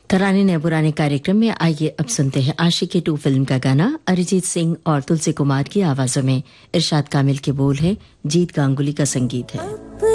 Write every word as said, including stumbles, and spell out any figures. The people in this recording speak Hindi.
तराने ने पुराने कार्यक्रम में आइए अब सुनते हैं आशिकी टू फिल्म का गाना अरिजीत सिंह और तुलसी कुमार की आवाजों में। इरशाद कामिल के बोल है, जीत गांगुली का संगीत है।